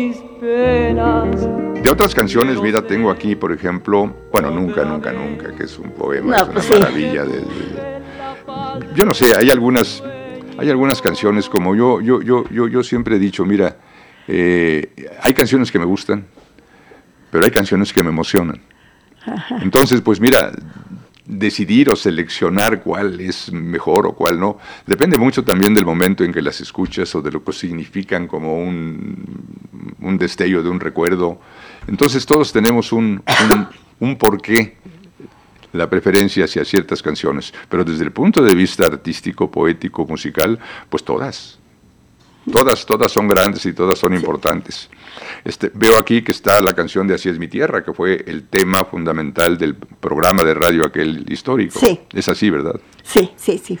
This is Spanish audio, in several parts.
De otras canciones, mira, tengo aquí, por ejemplo, bueno, Nunca, Nunca, Nunca, que es un poema, No, es una maravilla. Yo no sé, hay algunas canciones como yo siempre he dicho, mira, hay canciones que me gustan, pero hay canciones que me emocionan. Entonces, pues mira, decidir o seleccionar cuál es mejor o cuál no, depende mucho también del momento en que las escuchas o de lo que significan como un destello de un recuerdo. Entonces todos tenemos un porqué, la preferencia hacia ciertas canciones, pero desde el punto de vista artístico, poético, musical, pues todas son grandes y todas son importantes. Veo aquí que está la canción de Así es mi tierra, que fue el tema fundamental del programa de radio aquel histórico. Sí. Es así, ¿verdad? Sí.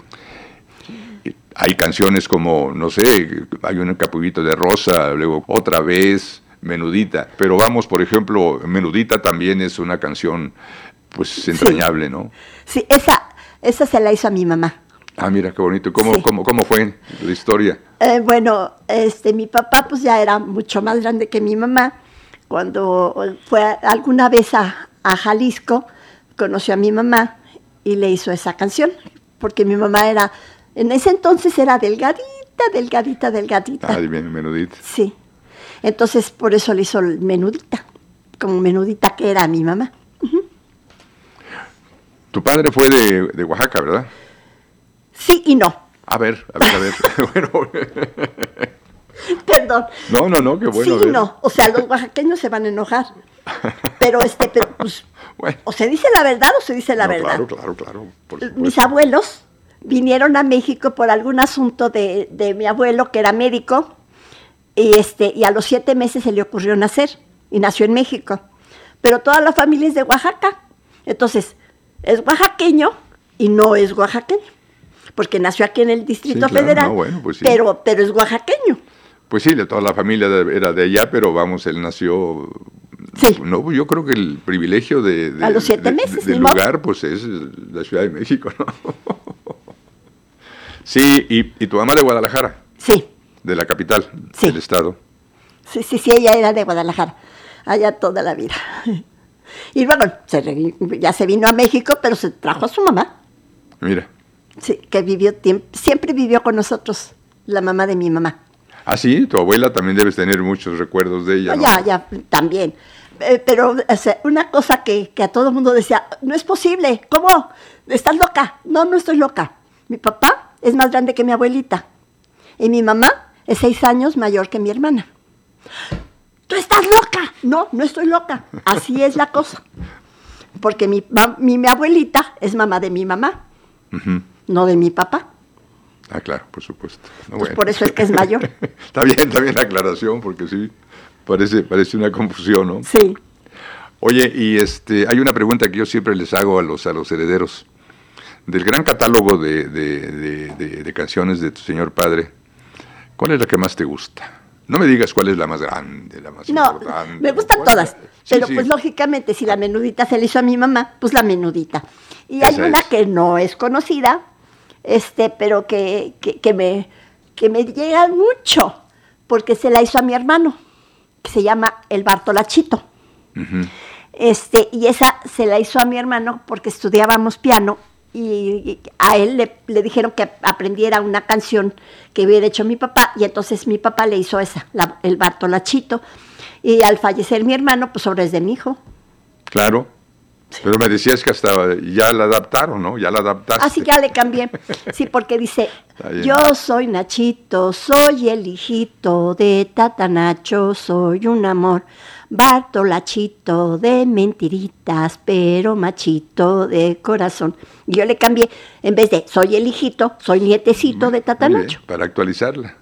Hay canciones como, no sé, hay un Capullito de Rosa, luego Otra Vez, Menudita. Pero vamos, por ejemplo, Menudita también es una canción, pues, entrañable, sí. ¿no? Sí, esa se la hizo a mi mamá. Ah, mira, qué bonito. ¿Cómo fue la historia? Bueno, mi papá pues ya era mucho más grande que mi mamá. Cuando fue alguna vez a Jalisco, conoció a mi mamá y le hizo esa canción, porque mi mamá en ese entonces era delgadita. Ah, bien, Menudita. Sí, entonces por eso le hizo Menudita, como Menudita que era mi mamá. Uh-huh. Tu padre fue de Oaxaca, ¿verdad? Sí y no. A ver. Bueno. Perdón. No, qué bueno. Sí y no. O sea, los oaxaqueños se van a enojar. Pero pues, bueno. O se dice la verdad o se dice la verdad. Claro. Por supuesto. Mis abuelos vinieron a México por algún asunto de mi abuelo, que era médico, y a los 7 meses se le ocurrió nacer, y nació en México. Pero toda la familia es de Oaxaca. Entonces, es oaxaqueño y no es oaxaqueño. Porque nació aquí en el Distrito Federal, no, bueno, pues sí. pero es oaxaqueño. Pues sí, toda la familia era de allá, pero vamos, él nació... Sí. No, yo creo que el privilegio a los 7 meses, del lugar, pues es la Ciudad de México, ¿no? Sí, y tu mamá de Guadalajara. Sí. De la capital, sí. Del estado. Sí, ella era de Guadalajara, allá toda la vida. Y luego ya se vino a México, pero se trajo a su mamá. Mira. Sí, que siempre vivió con nosotros, la mamá de mi mamá. Ah, sí, tu abuela también debes tener muchos recuerdos de ella, ¿no? Ya, también. Pero una cosa que a todo el mundo decía, no es posible, ¿cómo? ¿Estás loca? No estoy loca. Mi papá es más grande que mi abuelita y mi mamá es 6 años mayor que mi hermana. ¡Tú estás loca! No estoy loca. Así es la cosa. Porque mi abuelita es mamá de mi mamá. Uh-huh. No de mi papá. Ah, claro, por supuesto. No, bueno. Por eso es que es mayor. Está bien la aclaración, porque sí, parece una confusión, ¿no? Sí. Oye, y hay una pregunta que yo siempre les hago a los herederos. Del gran catálogo de canciones de tu señor padre, ¿cuál es la que más te gusta? No me digas cuál es la más grande, la más importante. Me gustan todas, pero pues lógicamente si la Menudita se le hizo a mi mamá, pues la Menudita. Y hay una que no es conocida, pero que me llega mucho, porque se la hizo a mi hermano, que se llama El Bartolachito. Uh-huh. Y esa se la hizo a mi hermano porque estudiábamos piano y a él le dijeron que aprendiera una canción que hubiera hecho mi papá, y entonces mi papá le hizo esa, El Bartolachito, y al fallecer mi hermano, pues ahora es de mi hijo. Claro. Sí. Pero me decías que hasta ya la adaptaron, ¿no? Ya la adaptaste. Así ya le cambié. Sí, porque dice, yo soy Nachito, soy el hijito de Tata Nacho, soy un amor, Bartolachito de mentiritas, pero machito de corazón. Y yo le cambié, en vez de soy el hijito, soy nietecito de Tata Nacho. Para actualizarla.